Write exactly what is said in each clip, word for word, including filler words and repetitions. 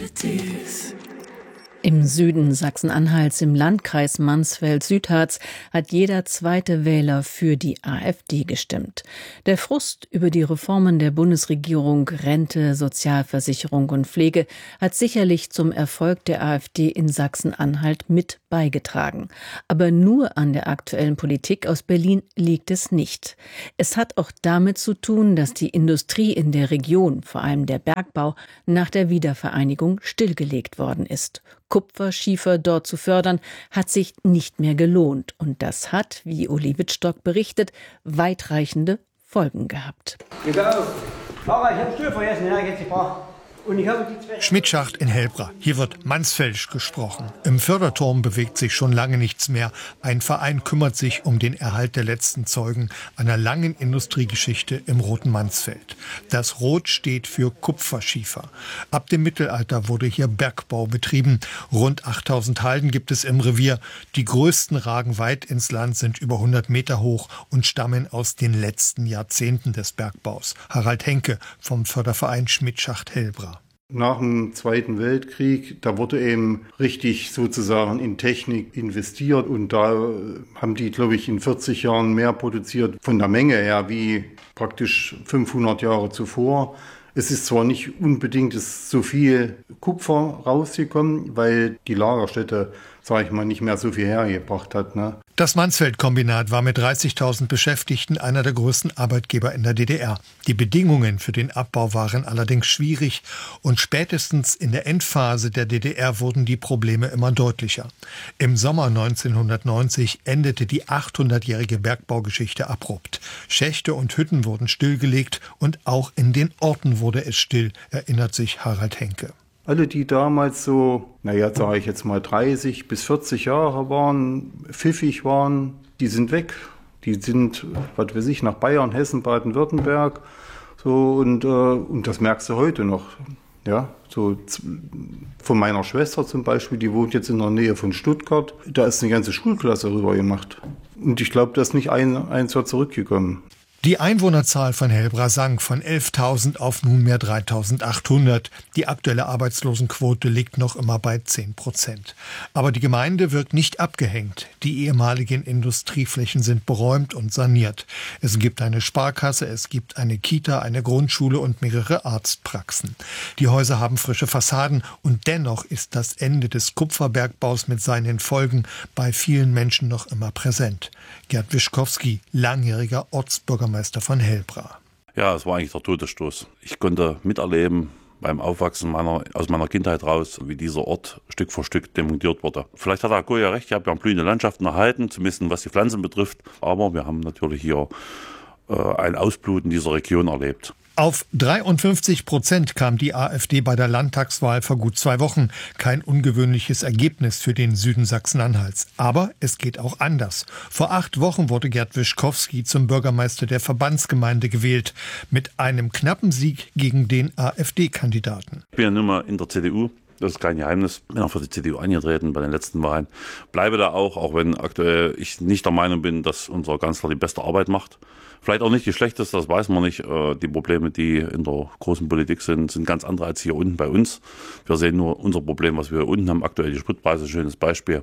Im Süden Sachsen-Anhalts im Landkreis Mansfeld-Südharz hat jeder zweite Wähler für die AfD gestimmt. Der Frust über die Reformen der Bundesregierung, Rente, Sozialversicherung und Pflege hat sicherlich zum Erfolg der AfD in Sachsen-Anhalt mit beigetragen. Aber nur an der aktuellen Politik aus Berlin liegt es nicht. Es hat auch damit zu tun, dass die Industrie in der Region, vor allem der Bergbau, nach der Wiedervereinigung stillgelegt worden ist. Kupferschiefer dort zu fördern, hat sich nicht mehr gelohnt. Und das hat, wie Uli Wittstock berichtet, weitreichende Folgen gehabt. Schmidtschacht in Helbra. Hier wird Mansfeldisch gesprochen. Im Förderturm bewegt sich schon lange nichts mehr. Ein Verein kümmert sich um den Erhalt der letzten Zeugen einer langen Industriegeschichte im Roten Mansfeld. Das Rot steht für Kupferschiefer. Ab dem Mittelalter wurde hier Bergbau betrieben. Rund achttausend Halden gibt es im Revier. Die größten ragen weit ins Land, sind über hundert Meter hoch und stammen aus den letzten Jahrzehnten des Bergbaus. Harald Henke vom Förderverein Schmidtschacht Helbra. Nach dem Zweiten Weltkrieg, da wurde eben richtig sozusagen in Technik investiert und da haben die, glaube ich, in vierzig Jahren mehr produziert von der Menge her wie praktisch fünfhundert Jahre zuvor. Es ist zwar nicht unbedingt so viel Kupfer rausgekommen, weil die Lagerstätte, sage ich mal, nicht mehr so viel hergebracht hat, ne? Das Mansfeld-Kombinat war mit dreißigtausend Beschäftigten einer der größten Arbeitgeber in der D D R. Die Bedingungen für den Abbau waren allerdings schwierig und spätestens in der Endphase der D D R wurden die Probleme immer deutlicher. Im Sommer neunzehnhundertneunzig endete die achthundertjährige Bergbaugeschichte abrupt. Schächte und Hütten wurden stillgelegt und auch in den Orten wurde es still, erinnert sich Harald Henke. Alle, die damals so, naja, sage ich jetzt mal dreißig bis vierzig Jahre waren, pfiffig waren, die sind weg. Die sind, was weiß ich, nach Bayern, Hessen, Baden-Württemberg. So, und, äh, und das merkst du heute noch. Ja, so von meiner Schwester zum Beispiel, die wohnt jetzt in der Nähe von Stuttgart. Da ist eine ganze Schulklasse rüber gemacht. Und ich glaube, da ist nicht ein, eins Jahr zurückgekommen. Die Einwohnerzahl von Helbra sank von elftausend auf nunmehr dreitausendachthundert. Die aktuelle Arbeitslosenquote liegt noch immer bei zehn Prozent. Aber die Gemeinde wirkt nicht abgehängt. Die ehemaligen Industrieflächen sind beräumt und saniert. Es gibt eine Sparkasse, es gibt eine Kita, eine Grundschule und mehrere Arztpraxen. Die Häuser haben frische Fassaden und dennoch ist das Ende des Kupferbergbaus mit seinen Folgen bei vielen Menschen noch immer präsent. Gerd Wischkowski, langjähriger Ortsbürgermeister von Helbra. Ja, es war eigentlich der Todesstoß. Ich konnte miterleben beim Aufwachsen meiner, aus meiner Kindheit raus, wie dieser Ort Stück für Stück demontiert wurde. Vielleicht hat Herr Goh ja recht, ich habe ja blühende Landschaften erhalten, zumindest was die Pflanzen betrifft. Aber wir haben natürlich hier äh, ein Ausbluten dieser Region erlebt. Auf dreiundfünfzig Prozent kam die AfD bei der Landtagswahl vor gut zwei Wochen. Kein ungewöhnliches Ergebnis für den Süden Sachsen-Anhalts. Aber es geht auch anders. Vor acht Wochen wurde Gerd Wischkowski zum Bürgermeister der Verbandsgemeinde gewählt. Mit einem knappen Sieg gegen den AfD-Kandidaten. Ich bin ja nun mal in der C D U. Das ist kein Geheimnis. Bin auch für die C D U angetreten bei den letzten Wahlen. Bleibe da auch, auch wenn aktuell ich nicht der Meinung bin, dass unser Kanzler die beste Arbeit macht. Vielleicht auch nicht die schlechteste, das weiß man nicht. Die Probleme, die in der großen Politik sind, sind ganz andere als hier unten bei uns. Wir sehen nur unser Problem, was wir hier unten haben. Aktuell die Spritpreise, schönes Beispiel.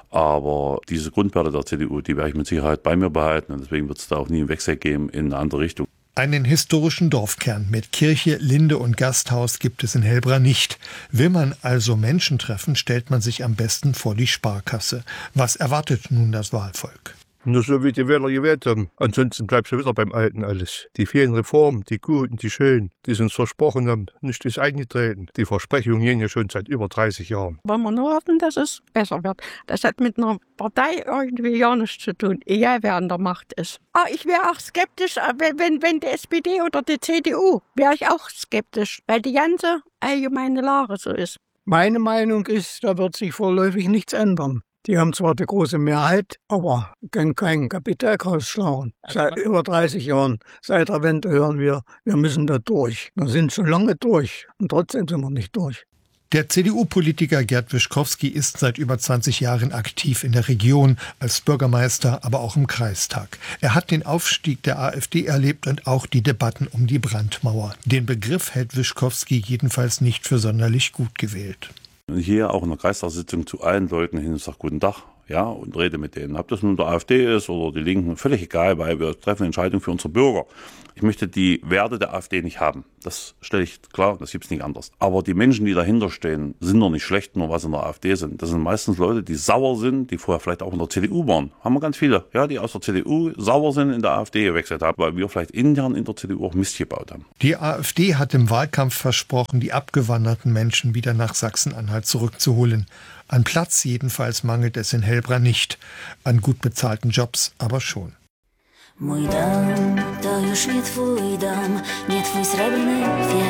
Aber diese Grundwerte der C D U, die werde ich mit Sicherheit bei mir behalten. Und deswegen wird es da auch nie einen Wechsel geben in eine andere Richtung. Einen historischen Dorfkern mit Kirche, Linde und Gasthaus gibt es in Helbra nicht. Will man also Menschen treffen, stellt man sich am besten vor die Sparkasse. Was erwartet nun das Wahlvolk? Nur so wie die Wähler gewählt haben. Ansonsten bleibt schon wieder beim Alten alles. Die vielen Reformen, die guten, die schönen, die sie uns versprochen haben, nicht ist eingetreten. Die Versprechungen gehen ja schon seit über dreißig Jahren. Wollen wir nur hoffen, dass es besser wird. Das hat mit einer Partei irgendwie gar nichts zu tun, egal wer an der Macht ist. Ah, ich wäre auch skeptisch, wenn, wenn, wenn die S P D oder die C D U, wäre ich auch skeptisch, weil die ganze allgemeine Lage so ist. Meine Meinung ist, da wird sich vorläufig nichts ändern. Die haben zwar die große Mehrheit, aber können keinen Kapitalkauf schlagen. Seit über dreißig Jahren, seit der Wende hören wir, wir müssen da durch. Wir sind schon lange durch und trotzdem sind wir nicht durch. Der C D U-Politiker Gerd Wischkowski ist seit über zwanzig Jahren aktiv in der Region, als Bürgermeister, aber auch im Kreistag. Er hat den Aufstieg der AfD erlebt und auch die Debatten um die Brandmauer. Den Begriff hält Wischkowski jedenfalls nicht für sonderlich gut gewählt. Hier auch in der Kreistagssitzung zu allen Leuten hin und sage Guten Tag, ja, und rede mit denen. Ob das nun der AfD ist oder die Linken, völlig egal, weil wir treffen Entscheidungen für unsere Bürger. Ich möchte die Werte der AfD nicht haben. Das stelle ich klar, das gibt es nicht anders. Aber die Menschen, die dahinter stehen, sind doch nicht schlecht, nur was in der AfD sind. Das sind meistens Leute, die sauer sind, die vorher vielleicht auch in der C D U waren. Haben wir ganz viele, ja, die aus der C D U sauer sind, in der AfD gewechselt haben, weil wir vielleicht intern in der C D U auch Mist gebaut haben. Die AfD hat im Wahlkampf versprochen, die abgewanderten Menschen wieder nach Sachsen-Anhalt zurückzuholen. An Platz jedenfalls mangelt es in Hellbra nicht. An gut bezahlten Jobs aber schon. Mój dom to już nie twój dom, nie twój srebrny fiat.